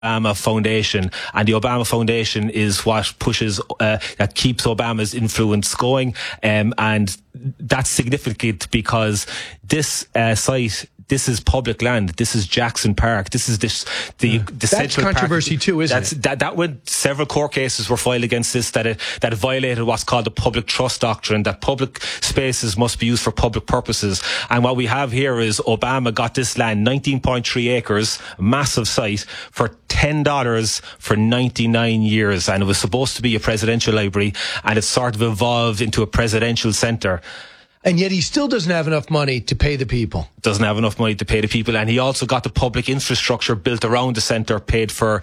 Obama Foundation, and the Obama Foundation is what pushes, that keeps Obama's influence going, and that's significant because this site, this is public land. This is Jackson Park. This is the that's central controversy park. too, isn't it? That went, several court cases were filed against this, that it violated what's called the public trust doctrine, that public spaces must be used for public purposes. And what we have here is Obama got this land, 19.3 acres, massive site, for $10 for 99 years. And it was supposed to be a presidential library, and it sort of evolved into a presidential center. And yet he still doesn't have enough money to pay the people. Doesn't have enough money to pay the people, and he also got the public infrastructure built around the centre, paid for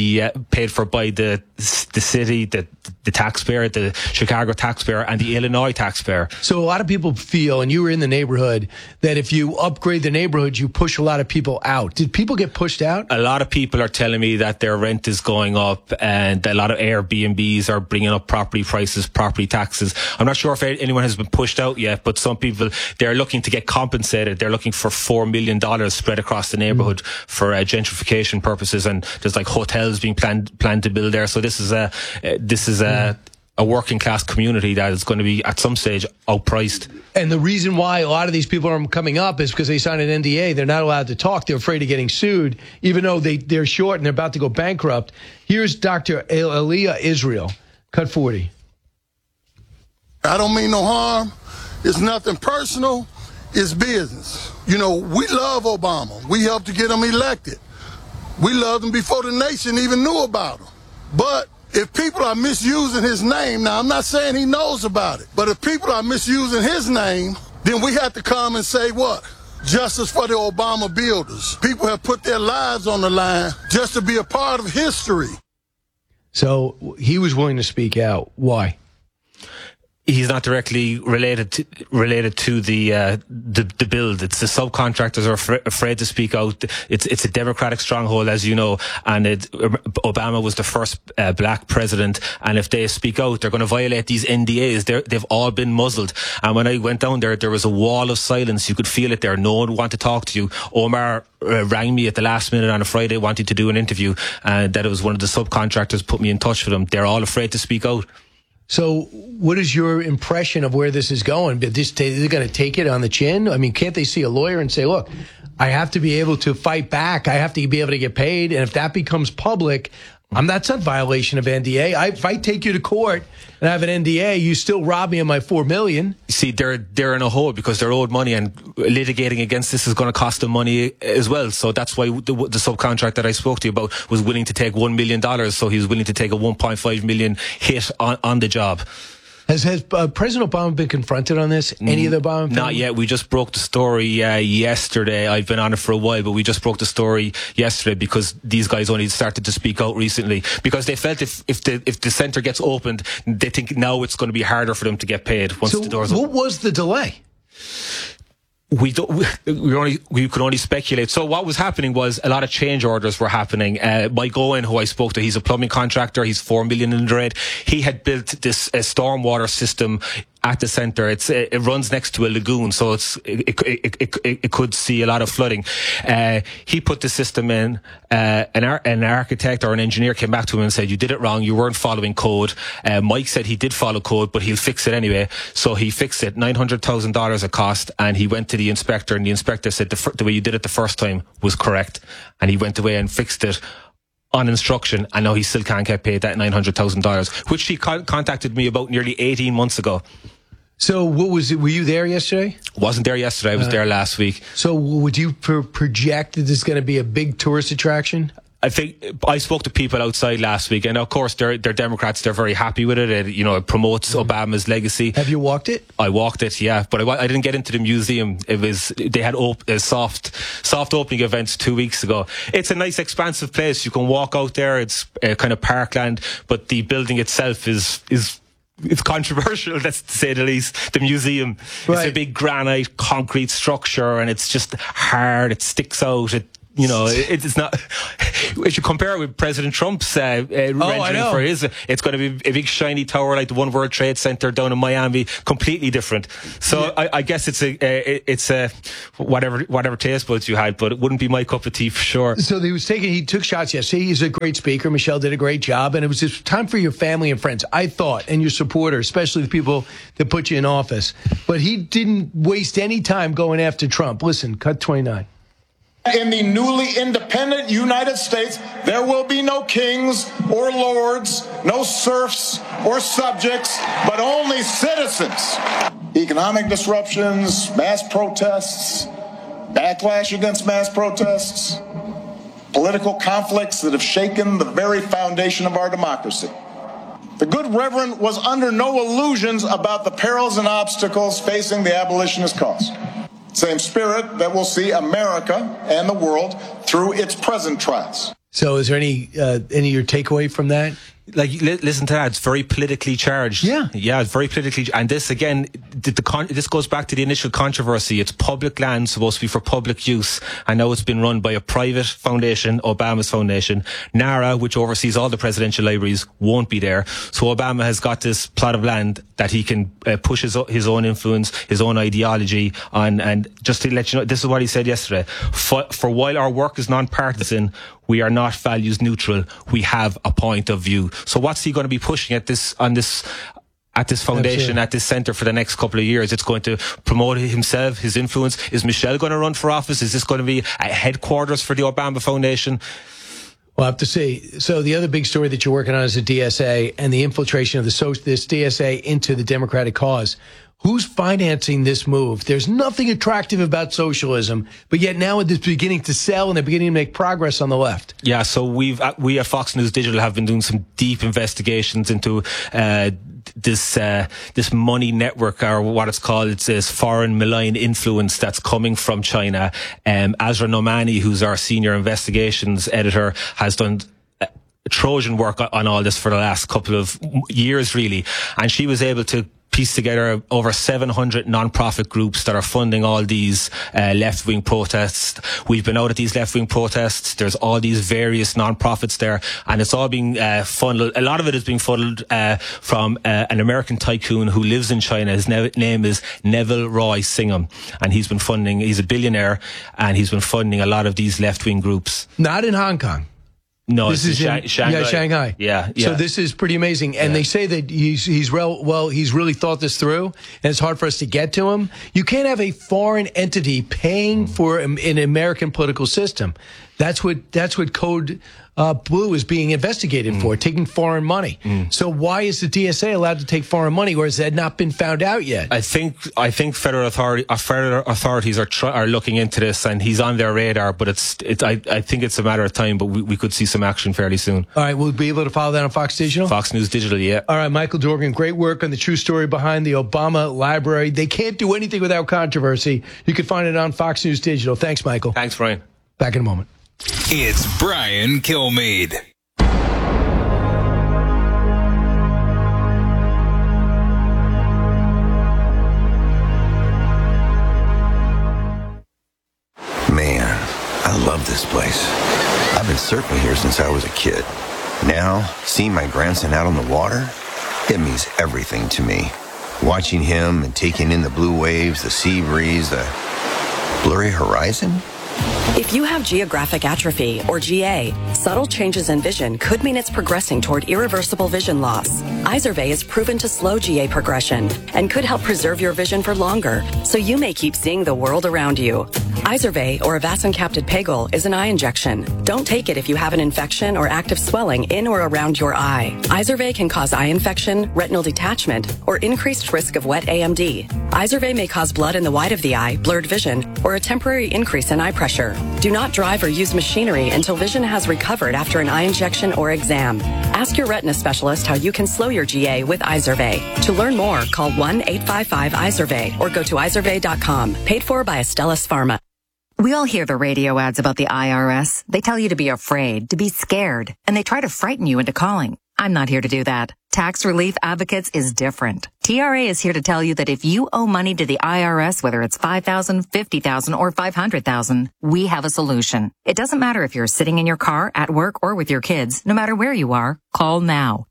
by the city, the taxpayer, the Chicago taxpayer, and the Illinois taxpayer. So a lot of people feel, and you were in the neighborhood, that if you upgrade the neighborhood, you push a lot of people out. Did people get pushed out? A lot of people are telling me that their rent is going up, and a lot of Airbnbs are bringing up property prices, property taxes. I'm not sure if anyone has been pushed out yet, but some people, they're looking to get compensated. They're looking for $4 million spread across the neighborhood for gentrification purposes, and there's like hotels being planned to build there. So this is a working class community that is going to be at some stage outpriced. And the reason why a lot of these people are coming up is because they signed an NDA. They're not allowed to talk. They're afraid of getting sued, even though they're short and they're about to go bankrupt. Here's Dr. Aliyah Israel. Cut 40. I don't mean no harm. It's nothing personal. It's business. You know, we love Obama. We helped to get him elected. We loved him before the nation even knew about him. But if people are misusing his name, now I'm not saying he knows about it, but if people are misusing his name, then we have to come and say what? Justice for the Obama builders. People have put their lives on the line just to be a part of history. So he was willing to speak out. Why? He's not directly related to the build. It's the subcontractors are afraid to speak out. It's a Democratic stronghold, as you know, and Obama was the first black president. And if they speak out, they're going to violate these NDAs. They've all been muzzled. And when I went down there, there was a wall of silence. You could feel it there. No one wanted to talk to you. Omar rang me at the last minute on a Friday, wanting to do an interview, and that it was one of the subcontractors put me in touch with them. They're all afraid to speak out. So what is your impression of where this is going? They're going to take it on the chin? I mean, can't they see a lawyer and say, look, I have to be able to fight back. I have to be able to get paid. And if that becomes public, that's not violation of NDA. If I take you to court and I have an NDA, you still rob me of my $4 million. See, they're in a hole because they're owed money, and litigating against this is going to cost them money as well. So that's why the subcontract that I spoke to you about was willing to take $1 million. So he was willing to take a $1.5 million hit on the job. Has President Obama been confronted on this? Any of the Obama family? Not yet. We just broke the story yesterday. I've been on it for a while, but we just broke the story yesterday because these guys only started to speak out recently, because they felt if the centre gets opened, they think now it's going to be harder for them to get paid once the doors open. What was the delay? We could only speculate. So what was happening was a lot of change orders were happening. Mike Owen, who I spoke to, he's a plumbing contractor. He's $4 million in the red. He had built this stormwater system at the centre. It runs next to a lagoon, so it could see a lot of flooding. He put the system in. An architect or an engineer came back to him and said, "You did it wrong. You weren't following code." Mike said he did follow code, but he'll fix it anyway. So he fixed it. $900,000 it cost, and he went to the inspector, and the inspector said the way you did it the first time was correct, and he went away and fixed it on instruction, and now he still can't get paid that $900,000, which he contacted me about nearly 18 months ago. So what was it? Were you there yesterday? Wasn't there yesterday. I was there last week. So would you project that this is going to be a big tourist attraction? I think I spoke to people outside last week, and of course they're Democrats. They're very happy with it. It promotes Obama's legacy. Have you walked it? I walked it, yeah, but I didn't get into the museum. They had a soft opening event 2 weeks ago. It's a nice, expansive place. You can walk out there. It's kind of parkland, but the building itself is it's controversial, that's to say the least. The museum, It's a big granite concrete structure, and it's just hard. It sticks out. it's not. If you compare it with President Trump's rendering for his, it's going to be a big shiny tower like the One World Trade Center down in Miami, completely different. So I guess it's a whatever taste buds you had, but it wouldn't be my cup of tea for sure. So he took shots yesterday. He's a great speaker. Michelle did a great job, and it was just time for your family and friends, I thought, and your supporters, especially the people that put you in office. But he didn't waste any time going after Trump. Listen, cut 29. In the newly independent United States, there will be no kings or lords, no serfs or subjects, but only citizens. Economic disruptions, mass protests, backlash against mass protests, political conflicts that have shaken the very foundation of our democracy. The good Reverend was under no illusions about the perils and obstacles facing the abolitionist cause. Same spirit that will see America and the world through its present trials. So is there any of your takeaway from that? Like, listen to that. It's very politically charged. Yeah, it's very politically. And this again, this goes back to the initial controversy. It's public land supposed to be for public use, and now it's been run by a private foundation, Obama's foundation. NARA, which oversees all the presidential libraries, won't be there. So Obama has got this plot of land that he can push his own influence, his own ideology on. And just to let you know, this is what he said yesterday. For while our work is non-partisan, we are not values neutral. We have a point of view. So what's he going to be pushing at this foundation, Absolutely. At this center for the next couple of years? It's going to promote himself, his influence. Is Michelle going to run for office? Is this going to be a headquarters for the Obama Foundation? Well, I have to say, so the other big story that you're working on is the DSA and the infiltration of this DSA into the Democratic cause. Who's financing this move? There's nothing attractive about socialism, but yet now it's beginning to sell and they're beginning to make progress on the left. Yeah, so we at Fox News Digital have been doing some deep investigations into this money network, or what it's called. It's this foreign malign influence that's coming from China. Azra Nomani, who's our senior investigations editor, has done Trojan work on all this for the last couple of years, really, and she was able to piece together over 700 non-profit groups that are funding all these left-wing protests. We've been out at these left-wing protests. There's all these various non-profits there, and it's all being funneled. A lot of it is being funneled from an American tycoon who lives in China. His name is Neville Roy Singham, and he's a billionaire, and he's been funding a lot of these left-wing groups. Not in Hong Kong. No, this is Shanghai. Yeah, Shanghai. Yeah. So this is pretty amazing. And they say that he's really thought this through, and it's hard for us to get to him. You can't have a foreign entity paying for an American political system. That's what Code Blue is being investigated for, taking foreign money. So why is the DSA allowed to take foreign money, or has that not been found out yet? I think federal authorities are looking into this, and he's on their radar. But I think it's a matter of time. But we could see some action fairly soon. All right, we'll be able to follow that on Fox Digital. Fox News Digital, yeah. All right, Michael Dorgan, great work on the true story behind the Obama Library. They can't do anything without controversy. You can find it on Fox News Digital. Thanks, Michael. Thanks, Brian. Back in a moment. It's Brian Kilmeade. Man, I love this place. I've been surfing here since I was a kid. Now, seeing my grandson out on the water, it means everything to me. Watching him and taking in the blue waves, the sea breeze, the blurry horizon. If you have geographic atrophy, or GA, subtle changes in vision could mean it's progressing toward irreversible vision loss. Izervay is proven to slow GA progression and could help preserve your vision for longer, so you may keep seeing the world around you. Izervay, or avacincaptad pegol, is an eye injection. Don't take it if you have an infection or active swelling in or around your eye. Izervay can cause eye infection, retinal detachment, or increased risk of wet AMD. Izervay may cause blood in the white of the eye, blurred vision, or a temporary increase in eye pressure. Do not drive or use machinery until vision has recovered after an eye injection or exam. Ask your retina specialist how you can slow your GA with Izervay. To learn more, call 1-855-IZERVAY or go to izervay.com. Paid for by Astellas Pharma. We all hear the radio ads about the IRS. They tell you to be afraid, to be scared, and they try to frighten you into calling. I'm not here to do that. Tax Relief Advocates is different. TRA is here to tell you that if you owe money to the IRS, whether it's $5,000, $50,000, or $500,000, we have a solution. It doesn't matter if you're sitting in your car, at work, or with your kids. No matter where you are, call now.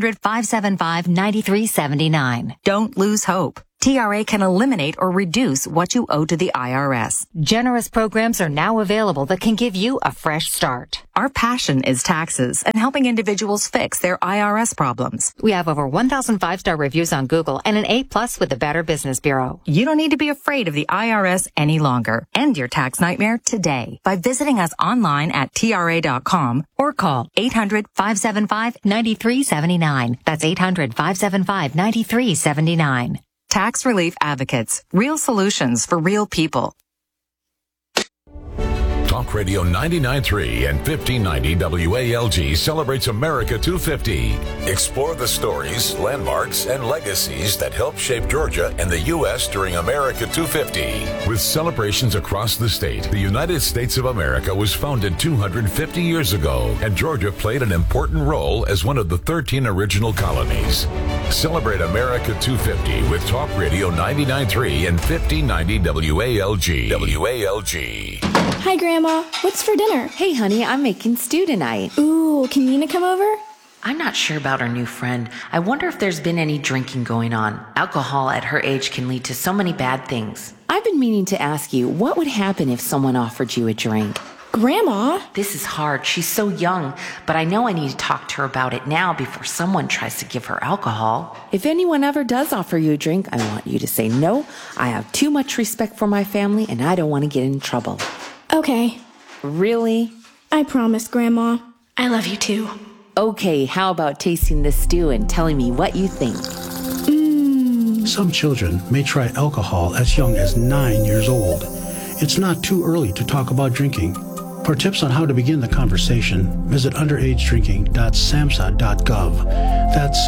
800-575-9379. Don't lose hope. TRA can eliminate or reduce what you owe to the IRS. Generous programs are now available that can give you a fresh start. Our passion is taxes and helping individuals fix their IRS problems. We have over 1,000 5-star reviews on Google and an A+ with the Better Business Bureau. You don't need to be afraid of the IRS any longer. End your tax nightmare today by visiting us online at TRA.com or call 800-575-9379. That's 800-575-9379. Tax Relief Advocates. Real solutions for real people. Talk Radio 99.3 and 1590 WALG celebrates America 250. Explore the stories, landmarks, and legacies that helped shape Georgia and the U.S. during America 250. With celebrations across the state, the United States of America was founded 250 years ago, and Georgia played an important role as one of the 13 original colonies. Celebrate America 250 with Talk Radio 99.3 and 1590 WALG. WALG. Hi, Grandma. What's for dinner? Hey, honey, I'm making stew tonight. Ooh, can Nina come over? I'm not sure about our new friend. I wonder if there's been any drinking going on. Alcohol at her age can lead to so many bad things. I've been meaning to ask you, what would happen if someone offered you a drink? Grandma? This is hard. She's so young, but I know I need to talk to her about it now before someone tries to give her alcohol. If anyone ever does offer you a drink, I want you to say no. I have too much respect for my family, and I don't want to get in trouble. Okay. Really? I promise, Grandma. I love you too. Okay, how about tasting this stew and telling me what you think? Some children may try alcohol as young as 9 years old. It's not too early to talk about drinking. For tips on how to begin the conversation, visit underagedrinking.samhsa.gov. That's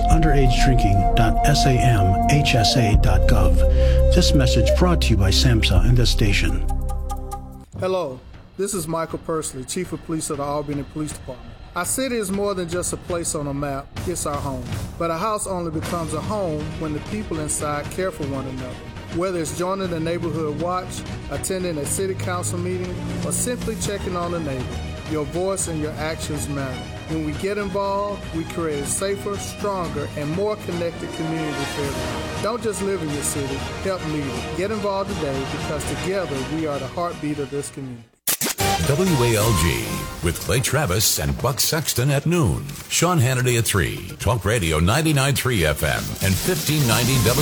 underagedrinking.samhsa.gov. This message brought to you by SAMHSA and this station. Hello, this is Michael Pursley, Chief of Police of the Albany Police Department. Our city is more than just a place on a map, it's our home. But a house only becomes a home when the people inside care for one another. Whether it's joining the neighborhood watch, attending a city council meeting, or simply checking on a neighbor, your voice and your actions matter. When we get involved, we create a safer, stronger, and more connected community for everyone. Don't just live in your city, help lead it. Get involved today because together we are the heartbeat of this community. WALG with Clay Travis and Buck Sexton at noon. Sean Hannity at 3. Talk Radio 99.3 FM and 1590